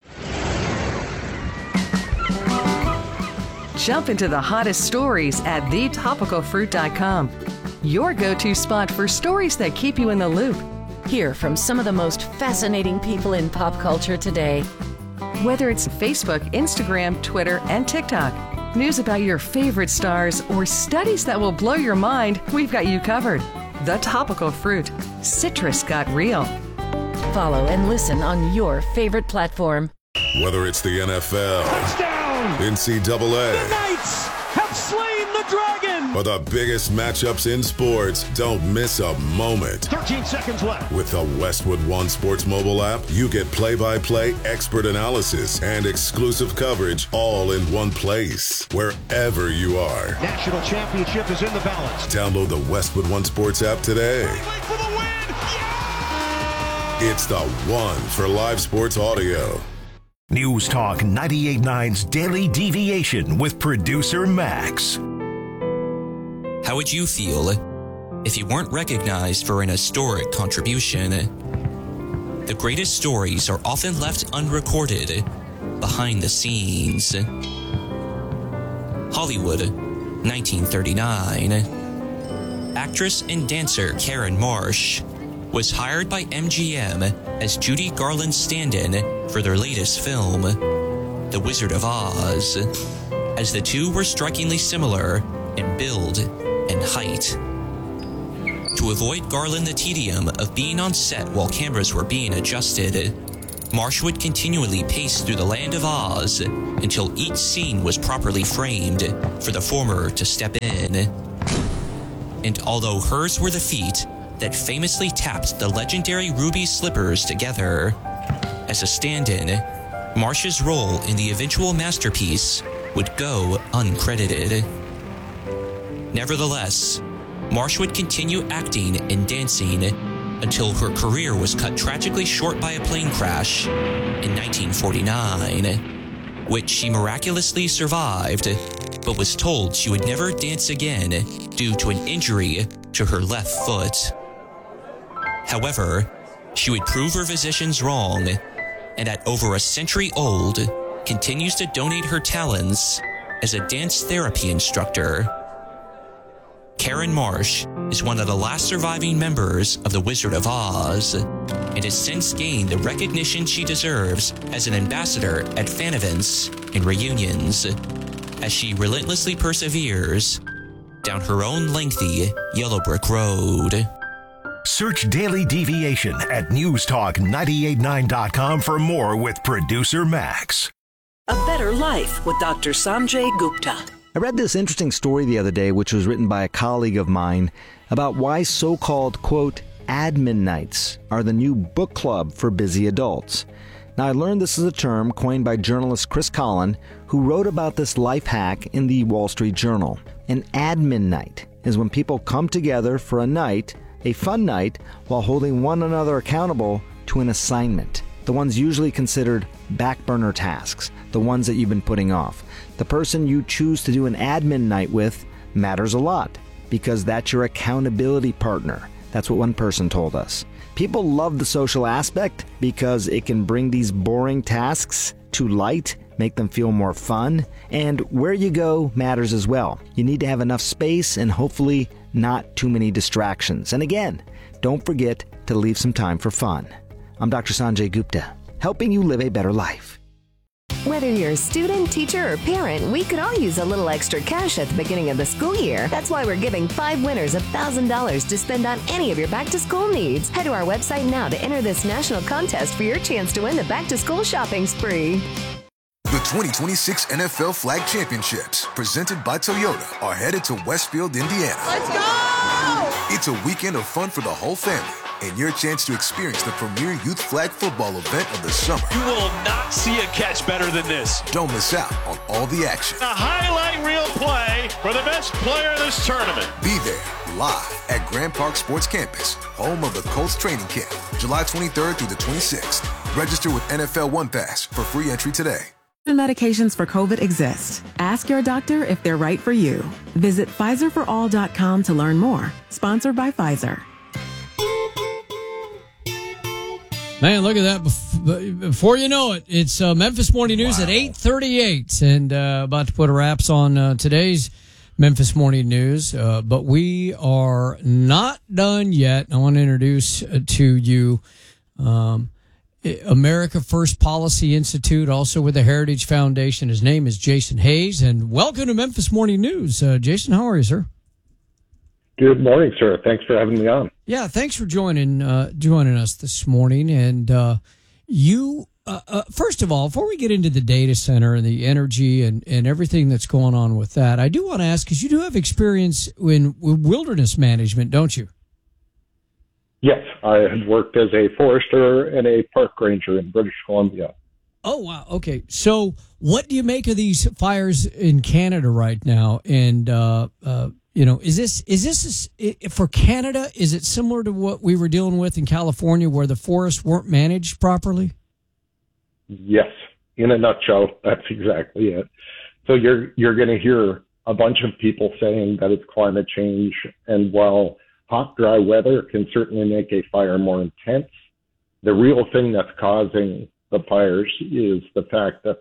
Jump into the hottest stories at thetopicalfruit.com. Your go-to spot for stories that keep you in the loop. Hear from some of the most fascinating people in pop culture today. Whether it's Facebook, Instagram, Twitter, and TikTok, news about your favorite stars, or studies that will blow your mind, we've got you covered. The Topical Fruit. Citrus got real. Follow and listen on your favorite platform. Whether it's the NFL, touchdown, NCAA, the Knights have slain the dragon, or the biggest matchups in sports, don't miss a moment. 13 seconds left. With the Westwood One Sports mobile app, you get play-by-play expert analysis and exclusive coverage all in one place, wherever you are. National championship is in the balance. Download the Westwood One Sports app today. For the win. Yeah! It's the one for live sports audio. News Talk 98.9's Daily Deviation with producer Max. How would you feel if you weren't recognized for an historic contribution? The greatest stories are often left unrecorded behind the scenes. Hollywood 1939. Actress and dancer Karen Marsh was hired by MGM as Judy Garland's stand-in for their latest film, The Wizard of Oz, as the two were strikingly similar in build and height. To avoid Garland the tedium of being on set while cameras were being adjusted, Marsh would continually pace through the land of Oz until each scene was properly framed for the former to step in. And although hers were the feet that famously tapped the legendary ruby slippers together, as a stand-in, Marsh's role in the eventual masterpiece would go uncredited. Nevertheless, Marsh would continue acting and dancing until her career was cut tragically short by a plane crash in 1949, which she miraculously survived, but was told she would never dance again due to an injury to her left foot. However, she would prove her physicians wrong, and at over a century old, continues to donate her talents as a dance therapy instructor. Karen Marsh is one of the last surviving members of The Wizard of Oz, and has since gained the recognition she deserves as an ambassador at fan events and reunions, as she relentlessly perseveres down her own lengthy yellow brick road. Search Daily Deviation at newstalk989.com for more with producer Max. A Better Life with Dr. Sanjay Gupta. I read this interesting story the other day, which was written by a colleague of mine, about why so-called, quote, admin nights are the new book club for busy adults. Now, I learned this is a term coined by journalist Chris Collin, who wrote about this life hack in the Wall Street Journal. An admin night is when people come together for a night, a fun night, while holding one another accountable to an assignment. The ones usually considered back burner tasks, the ones that you've been putting off. The person you choose to do an admin night with matters a lot, because that's your accountability partner. That's what one person told us. People love the social aspect because it can bring these boring tasks to light, make them feel more fun, and where you go matters as well. You need to have enough space and hopefully not too many distractions. And again, don't forget to leave some time for fun. I'm Dr. Sanjay Gupta, helping you live a better life. Whether you're a student, teacher, or parent, we could all use a little extra cash at the beginning of the school year. That's why we're giving 5 winners $1,000 to spend on any of your back-to-school needs. Head to our website now to enter this national contest for your chance to win the back-to-school shopping spree. The 2026 NFL Flag Championships, presented by Toyota, are headed to Westfield, Indiana. Let's go! It's a weekend of fun for the whole family, and your chance to experience the premier youth flag football event of the summer. You will not see a catch better than this. Don't miss out on all the action. A highlight reel play for the best player of this tournament. Be there, live at Grand Park Sports Campus, home of the Colts training camp, July 23rd through the 26th. Register with NFL One Pass for free entry today. Medications for COVID exist. Ask your doctor if they're right for you. Visit PfizerForAll.com to learn more. Sponsored by Pfizer. Man, look at that. Before you know it, it's Memphis Morning News at 8:38. And about to put wraps on today's Memphis Morning News. But we are not done yet. I want to introduce to you America First Policy Institute, also with the Heritage Foundation. His name is Jason Hayes, and welcome to Memphis Morning News. Jason, how are you, sir? Good morning, sir. Thanks for having me on. Yeah, thanks for joining us this morning. And you, first of all, before we get into the data center and the energy and everything that's going on with that, I do want to ask, because you do have experience in wilderness management, don't you? Yes, I had worked as a forester and a park ranger in British Columbia. Oh, wow. Okay. So what do you make of these fires in Canada right now? And, is this for Canada? Is it similar to what we were dealing with in California where the forests weren't managed properly? Yes. In a nutshell, that's exactly it. So you're going to hear a bunch of people saying that it's climate change. And while hot, dry weather can certainly make a fire more intense, the real thing that's causing the fires is the fact that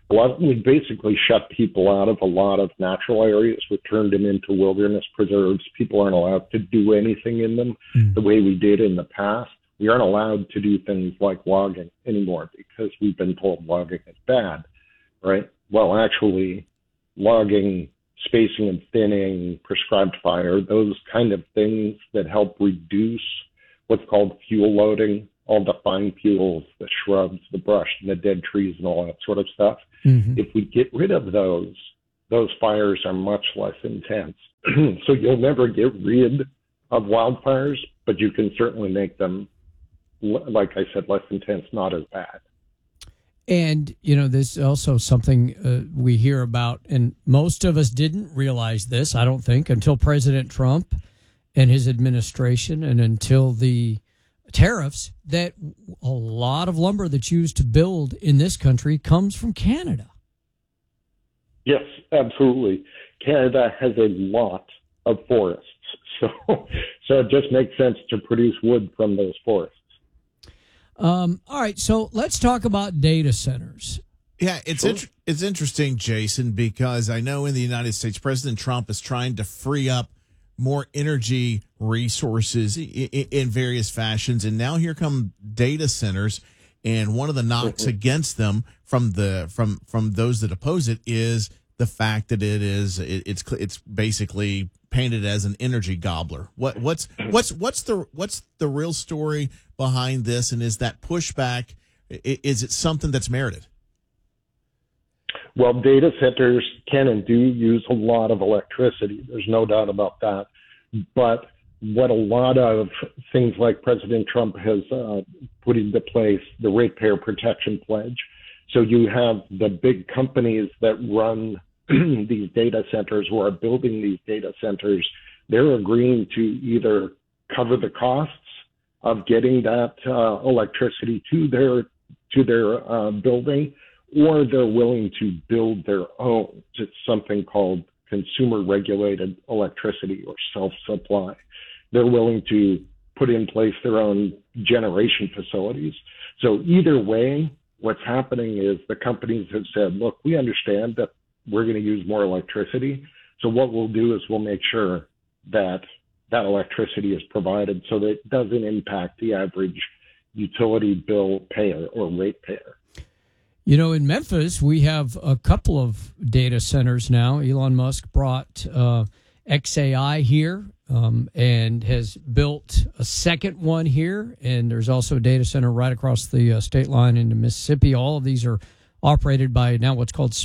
we basically shut people out of a lot of natural areas. We turned them into wilderness preserves. People aren't allowed to do anything in them the way we did in the past. We aren't allowed to do things like logging anymore because we've been told logging is bad, right? Well, actually, logging, spacing and thinning, prescribed fire, those kind of things that help reduce what's called fuel loading, all the fine fuels, the shrubs, the brush, and the dead trees and all that sort of stuff. If we get rid of those fires are much less intense. So you'll never get rid of wildfires, but you can certainly make them, like I said, less intense, not as bad. And, this is also something we hear about, and most of us didn't realize this, I don't think, until President Trump and his administration and until the tariffs, that a lot of lumber that's used to build in this country comes from Canada. Yes, absolutely. Canada has a lot of forests, so it just makes sense to produce wood from those forests. All right, so let's talk about data centers. Yeah, it's interesting, Jason, because I know in the United States, President Trump is trying to free up more energy resources in various fashions, and now here come data centers, and one of the knocks against them from those that oppose it is the fact that it's basically painted as an energy gobbler. What's the real story behind this, and is that pushback, is it something that's merited? Well, data centers can and do use a lot of electricity. There's no doubt about that. But what a lot of things like President Trump has put into place, the Ratepayer Protection Pledge. So you have the big companies that run these data centers or are building these data centers. They're agreeing to either cover the costs of getting that electricity to their building, or they're willing to build their own. It's something called consumer regulated electricity or self-supply. They're willing to put in place their own generation facilities. So either way, what's happening is the companies have said, look, we understand that we're going to use more electricity. So what we'll do is we'll make sure that that electricity is provided so that it doesn't impact the average utility bill payer or ratepayer. In Memphis, we have a couple of data centers now. Elon Musk brought XAI here and has built a second one here. And there's also a data center right across the state line into Mississippi. All of these are operated by now what's called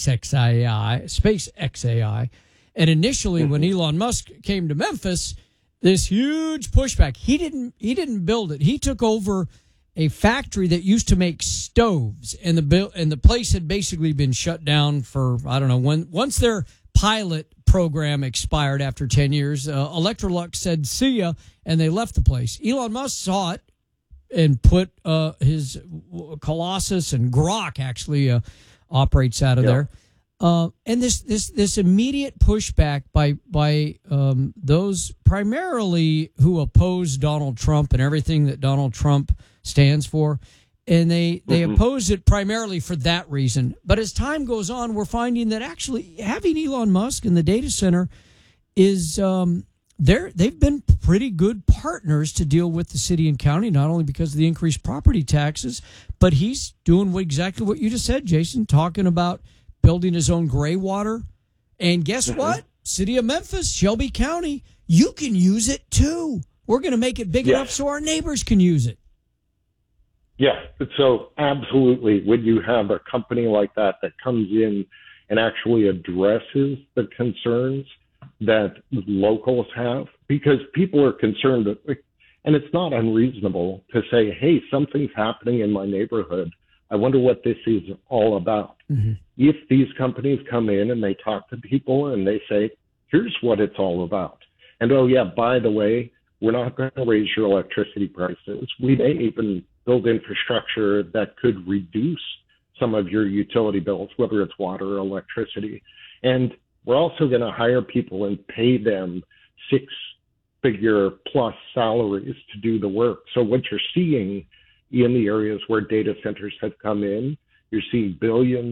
SpaceXAI. And initially, when Elon Musk came to Memphis, this huge pushback. He didn't build it. He took over a factory that used to make stoves, and the place had basically been shut down for, I don't know, once their pilot program expired after 10 years, Electrolux said, see ya, and they left the place. Elon Musk saw it and put his Colossus, and Grok actually operates out of there. And this immediate pushback by those primarily who oppose Donald Trump and everything that Donald Trump stands for, and they oppose it primarily for that reason. But as time goes on, we're finding that actually having Elon Musk in the data center is they've been pretty good partners to deal with the city and county, not only because of the increased property taxes, but he's doing exactly what you just said, Jason, talking about building his own gray water. And guess what? City of Memphis, Shelby County, you can use it too. We're going to make it big enough so our neighbors can use it. Yeah, so absolutely. When you have a company like that comes in and actually addresses the concerns that locals have, because people are concerned, and it's not unreasonable to say, hey, something's happening in my neighborhood. I wonder what this is all about. If these companies come in and they talk to people and they say, here's what it's all about. And, oh, yeah, by the way, we're not going to raise your electricity prices. We may even build infrastructure that could reduce some of your utility bills, whether it's water or electricity. And we're also going to hire people and pay them six-figure plus salaries to do the work. So what you're seeing in the areas where data centers have come in, you're seeing billions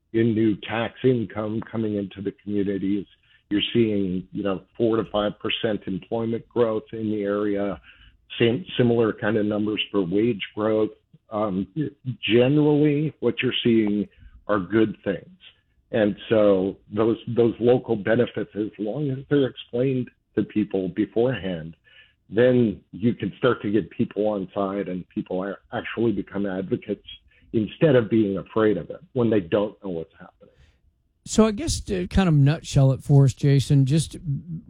in new tax income coming into the communities. You're seeing, 4 to 5% employment growth in the area, similar kind of numbers for wage growth. Generally, what you're seeing are good things. And so those local benefits, as long as they're explained to people beforehand, then you can start to get people on side and people actually become advocates instead of being afraid of it when they don't know what's happening. So I guess to kind of nutshell it for us, Jason, just